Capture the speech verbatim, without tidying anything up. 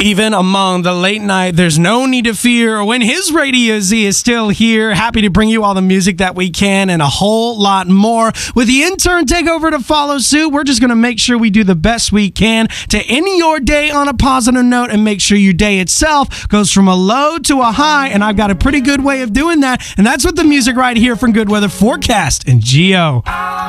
Even among the late night, there's no need to fear. When his Radio Z is still here, happy to bring you all the music that we can and a whole lot more. With the intern takeover to follow suit, we're just going to make sure we do the best we can to end your day on a positive note and make sure your day itself goes from a low to a high. And I've got a pretty good way of doing that. And that's with the music right here from Good Weather Forecast and Geo.